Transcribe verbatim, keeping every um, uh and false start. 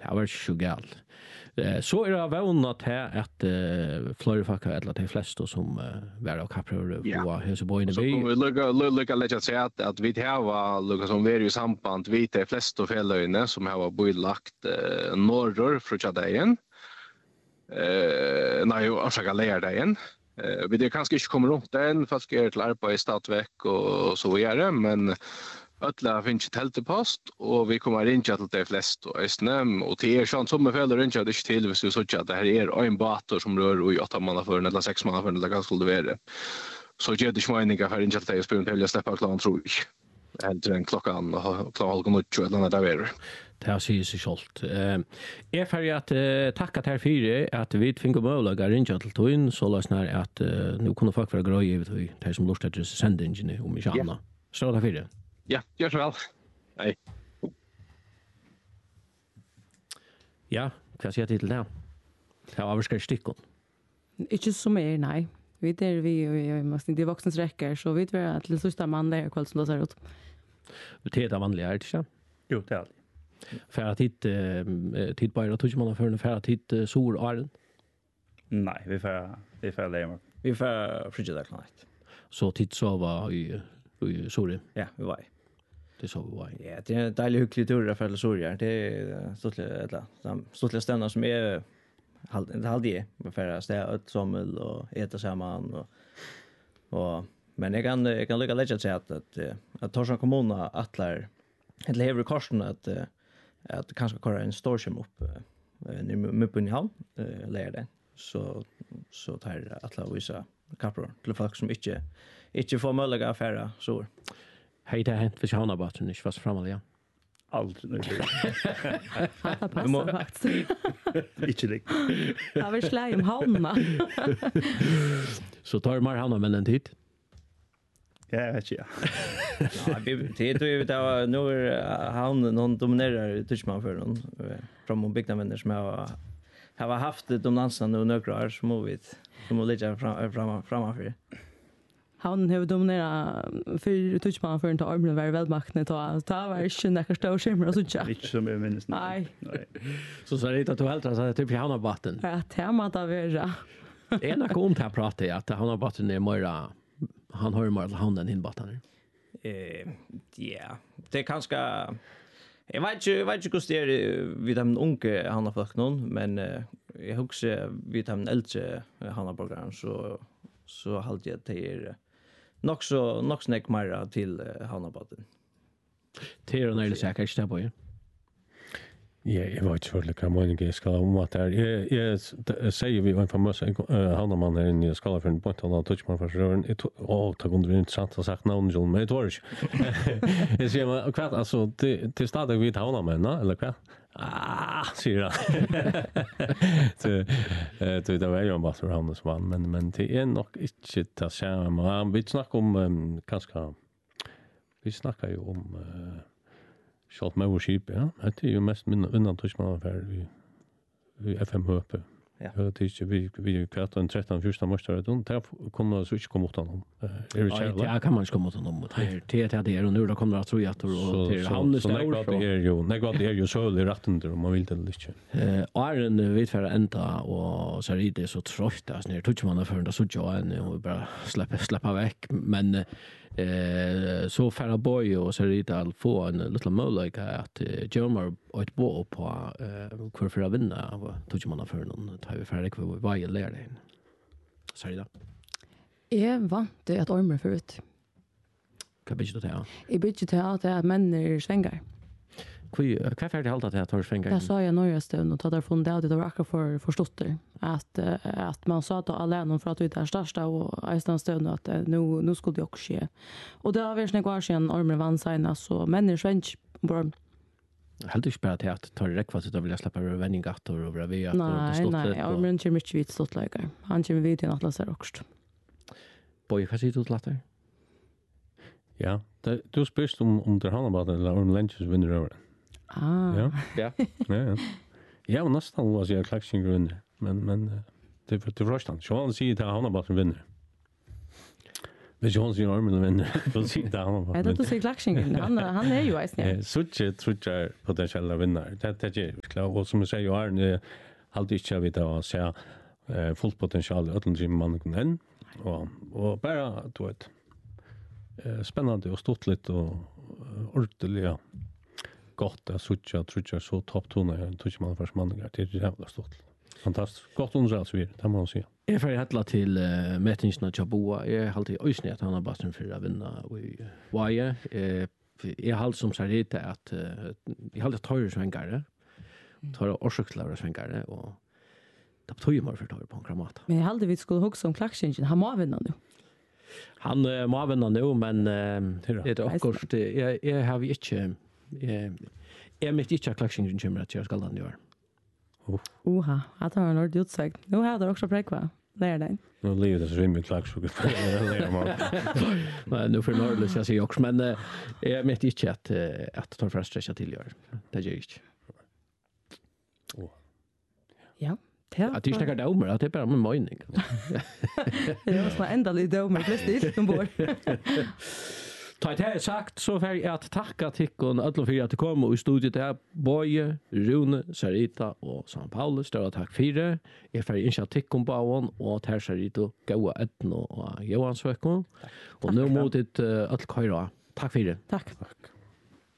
det var ikke så galt. Så er det vunnet til at uh, flere folk eller de fleste som uh, var av kapprør på Hesebøyene. Så kommer vi lykke litt til at, at vi har lukket som vi er i samband vi de fleste felløyene som har bøylagt uh, norrør fra Tjadeien. Uh, nei, orsaka leierdeien. Uh, vi det kanskje ikke kommer rundt den, folk er til arbeid i Stadvek og så videre, men Ötla finns teltepost och vi kommer ringa till de flesta och östnäm och till er sånt som är fel ringa det inte till hvis du så att det här är en bator som rör och åtta manna för eller sex manna för eller vad skulle det vara. Så ger det meningar för ringa till spel till jag släppa klart tror jag. Helt den klockan och klar håll något eller något där. Det har sig sig skolt. Eh är för att tacka till fyra att vi fick möjlighet ringa till tog så lösnar att nu kunde folk vara gröj över det som lustar till sändningen om i Anna. Så där fyra. Ja, gör så väl. Nej. Ja, vad säger du till det? Det var väl stickon. Inte som är nej. Vi där vi vi måste inte vuxnas räcker så vet vi att det sista man där kväll som det ser ut. Det är vanligt är det inte? Jo, det är det. För att hit tid bara tog man för för att hit sol Arlen. Nej, vi får vi får lämna. Vi får frigida klart. Så tid så var i i Sorry. Ja, vi var. Det så vi var. Ja, det är en deilig hyggelig tur för Sorry. Det är stort eller stort stämning som är halt det halt det för att städa ut sommel och äta samman och och men jag kan jag kan lycka lägga till att att att Torshavn kommun attlar eller har rekursen att att kanske köra en storskärm upp i Muppen i hamn lägger det så så tar attlar visa kappror till folk som inte inte får möjliga affärer så. Hej det hänt för Johanna Batten inte fast framåt ja. Allt nu. Det passar faktiskt. Inte det. Jag vill slä om hamna. Så tar man hamna men en tid. Ja, jag vet inte. Ja, det är ju det nu är han någon dominerar Tyskland för någon från byggnadsmänniskor som har har haft dominansen nu några år så movit som ligger fram fram framför. Han har dominerat för touchman för inte armen var väl makten ta ta var inte några stora skärmar så tjocka. Inte som jag minns. Nej. Så så är det att du helt så typ Johanna Batten. Ja, tema där vara. En av kom till att prata att Johanna Batten är mer han har mer handen in Batten. Eh ja, det kanske jag vet inte jag vet inte hur det är vid de unga han har fått någon men jag huxar vid de äldre han har program så så halt jag till nog så nog snack mer till Hannabaden. Ter och när säkert stä på. Ja, jag vet inte vad meningen är ska om att det är jag säger vi en famös Hannaman här i skala för en point han har touch man för rörn och ta under intressant att sagt namn John men det var inte. Jag ser man kvart alltså till till stadig vid Hannaman eller kvart. Ah, ser jag. Så det det var ju bara så han som man men men det är nog inte det så man vi snackar om kanske vi snackar ju om Schalt Mowership, ja. Det är ju mest undantag man för vi vi F M H P. Ja. Det är ju vi vi kvart en tretton första måste det där kommer så inte komma åt honom. Är det så? Ja, kan man inte komma åt honom. Det är det är och nu då kommer det tror jag att och till hamnen så det är ju nej vad det är ju så i rätten där man vill det lite. Eh Arne vet för ända och så är det så trött där när touch man för det så jag en och bara släppa släppa veck men eh så färra boy och så är det all få en liten möjlighet att Jermar ett bo på eh kvar för att vinna och touch man för någon tar vi färdig för vad jag lär dig. Så är det. Jag vant det att ormer förut. Vad blir det här? I bygget till att det är män är svängar. Kvi, vad färdig hållt att det har svängar? Jag sa jag några stund och tar från det det var akkurat för förstått det att att man sa att alla någon för att det är största och nästan stund att nu nu skulle det också ske. Och det har varit några år sedan ormer vann sig så män är svensk bra. Helt inte bara till att ta det rätt för att vilja släppa över vändingator och över vi att det stått det. Nej, nej, ormen kommer inte vitt stått lägger. Han kommer vid till att läsa också. Boy, vad säger du till latter? Ja, det, du spyrst om om det handlar bara eller om Lenches vinner över. Ah. Ja. Ja. Ja, ja. Ja, nästan var jag klaxing grund, men men det för det förstås. Så han säger att han bara vinner. Men Jones i armen vinner. Då sitter han. Jag vet du ser klaxingen. Han han är ju ice Eh så tror jag potentiella vinnare. Det det är klart och som jag säger Arne alltid inte vi då så eh fullt potential att den man kan och och bara då ett eh spännande och stort lite och ordentligt gott att switcha tror jag så topp tona jag tror man för smanningar det är jävla stort. Fantastiskt. Gott underhåll så vidare, det må man säga. Jag får hella till uh, mätningsna Chaboa. Jag har alltid ösnit att han har bara för att vinna i Vaje. Eh jag har som sagt det att uh, jag har alltid tagit svängare. Tar orsakslöra svängare och det betyder man för tagit på en kramat. Men jag hade vi skulle huxa om klaxingen. Han må vinna nu. Han uh, må vinna nu men uh, det är också jag jag har vi inte jag jag mitt inte klaxingen kommer att jag ska landa gör. Oha, att han har gjort sagt. Nu har det också präkva. Det är det. Nu lever det så rimmer klax så men nu för Norrlös jag säger också men uh, jag vet inte att uh, att tar för att stretcha till gör. Det gör inte. Ja. Ja. Att det snackar domer att det är bara med mening. Det är så ända lite domer plötsligt som bor. Ta det sagt så för jag att tacka tickon alla för att du kom och i studiet där Boje, Rune, Sarita och San Paulus där tack för det. Jag för inte tickon Bawon och där Sarita goa etno och Johan Sökon. Och nu mot ett uh, att köra. Tack för det. Tack. Tack.